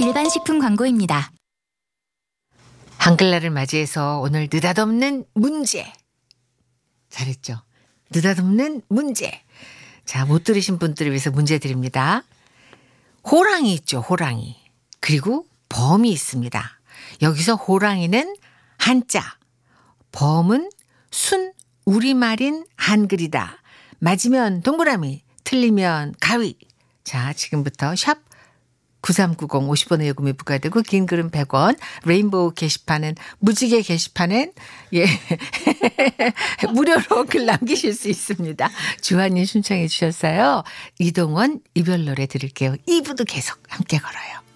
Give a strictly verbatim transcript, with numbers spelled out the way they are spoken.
일반 식품 광고입니다. 한글날을 맞이해서 오늘 느닷없는 문제. 잘했죠? 느닷없는 문제. 자, 못 들으신 분들을 위해서 문제 드립니다. 호랑이 있죠, 호랑이. 그리고 범이 있습니다. 여기서 호랑이는 한자, 범은 순 우리말인 한글이다. 맞으면 동그라미, 틀리면 가위. 자, 지금부터 샵 구삼구공 오십 원의 요금이 부과되고 긴 글은 백 원, 레인보우 게시판은 무지개 게시판은 예 무료로 글 남기실 수 있습니다. 주한님 신청해 주셨어요. 이동원 이별 노래 들을게요. 이 부도 계속 함께 걸어요.